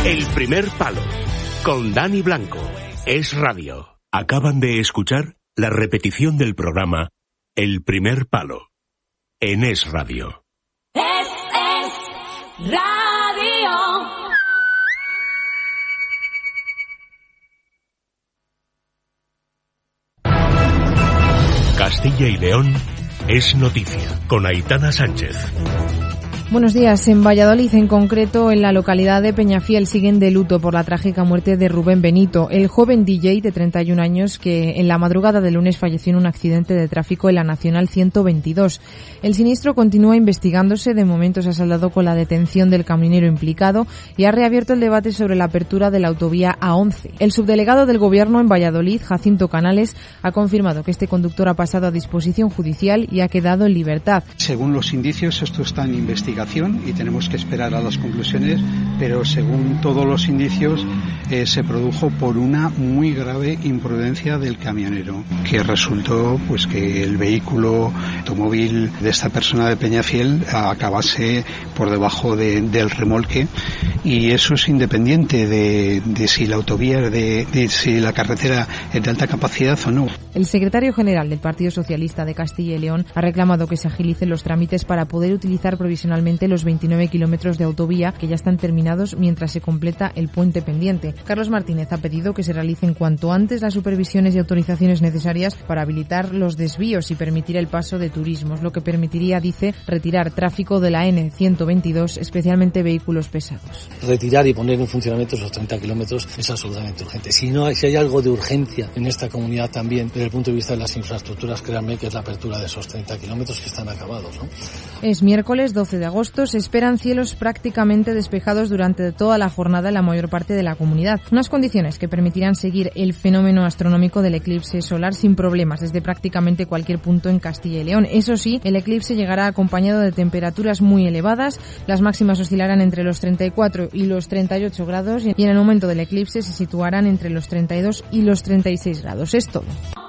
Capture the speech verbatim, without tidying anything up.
El primer palo, con Dani Blanco. Es Radio. Acaban de escuchar la repetición del programa El primer palo, en Es Radio. Es, es Radio. Castilla y León es noticia, con Aitana Sánchez. Buenos días. En Valladolid, en concreto en la localidad de Peñafiel, siguen de luto por la trágica muerte de Rubén Benito, el joven D J de treinta y un años que en la madrugada del lunes falleció en un accidente de tráfico en la Nacional ciento veintidós. El siniestro continúa investigándose. De momento se ha saldado con la detención del camionero implicado y ha reabierto el debate sobre la apertura de la autovía A once. El subdelegado del Gobierno en Valladolid, Jacinto Canales, ha confirmado que este conductor ha pasado a disposición judicial y ha quedado en libertad. Según los indicios, esto está en investigación y tenemos que esperar a las conclusiones, pero según todos los indicios eh, se produjo por una muy grave imprudencia del camionero, que resultó pues que el vehículo automóvil de esta persona de Peñafiel acabase por debajo de, del remolque, y eso es independiente de, de si la autovía, de, de si la carretera es de alta capacidad o no. El secretario general del Partido Socialista de Castilla y León ha reclamado que se agilicen los trámites para poder utilizar provisionalmente los veintinueve kilómetros de autovía que ya están terminados mientras se completa el puente pendiente. Carlos Martínez ha pedido que se realicen cuanto antes las supervisiones y autorizaciones necesarias para habilitar los desvíos y permitir el paso de turismos, lo que permitiría, dice, retirar tráfico de la N ciento veintidós, especialmente vehículos pesados. Retirar y poner en funcionamiento esos treinta kilómetros es absolutamente urgente. Si no, si hay algo de urgencia en esta comunidad también, desde el punto de vista de las infraestructuras, créanme que es la apertura de esos treinta kilómetros que están acabados, ¿no? Es miércoles doce de agosto, se esperan cielos prácticamente despejados durante toda la jornada en la mayor parte de la comunidad. Unas condiciones que permitirán seguir el fenómeno astronómico del eclipse solar sin problemas desde prácticamente cualquier punto en Castilla y León. Eso sí, el eclipse llegará acompañado de temperaturas muy elevadas. Las máximas oscilarán entre los treinta y cuatro y los treinta y ocho grados y en el momento del eclipse se situarán entre los treinta y dos y los treinta y seis grados. Es todo.